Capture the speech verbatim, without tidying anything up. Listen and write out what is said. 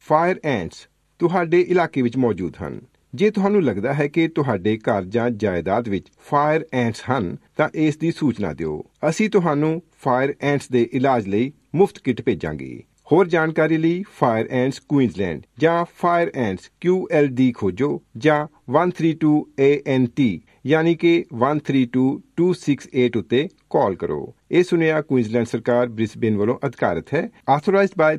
Fire ਐਂਟਸ ਤੁਹਾਡੇ ਇਲਾਕੇ ਵਿੱਚ ਮੌਜੂਦ ਹਨ। ਜੇ ਤੁਹਾਨੂੰ ਲੱਗਦਾ ਹੈ ਕਿ ਤੁਹਾਡੇ ਘਰ ਜਾਂ ਜਾਇਦਾਦ ਵਿੱਚ ਫਾਇਰ ਐਂਟਸ ਹਨ ਤਾਂ ਇਸ ਦੀ ਸੂਚਨਾ ਦਿਓ। ਅਸੀਂ ਤੁਹਾਨੂੰ ਫਾਇਰ ਐਂਟਸ ਦੇ ਇਲਾਜ ਲਈ ਮੁਫਤ ਕਿੱਟ ਭੇਜਾਂਗੇ। ਹੋਰ ਜਾਣਕਾਰੀ ਲਈ ਫਾਇਰ ਐਂਟਸ ਕੁਈਨਜ਼ਲੈਂਡ ਜਾਂ ਫਾਇਰ ਐਂਟਸ ਕਿਊ ਐਲ ਡੀ ਖੋਜੋ ਜਾਂ one three two A N T ਯਾਨੀ ਕਿ one three two two six eight ਉੱਤੇ ਕਾਲ ਕਰੋ। ਇਹ ਸੁਨੇਹਾ ਕੁਈਨਜ਼ਲੈਂਡ ਸਰਕਾਰ ਬ੍ਰਿਸਬੇਨ ਵੱਲੋਂ ਅਧਿਕਾਰਤ ਹੈ। ਆਥੋਰਾਈਜ਼ਡ ਬਾय